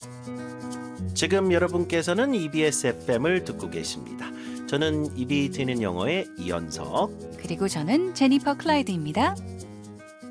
지금 여러분께서는 EBS FM을 듣고 계십니다. 저는 입이 트이는 영어의 이현석. 그리고 저는 제니퍼 클라이드입니다.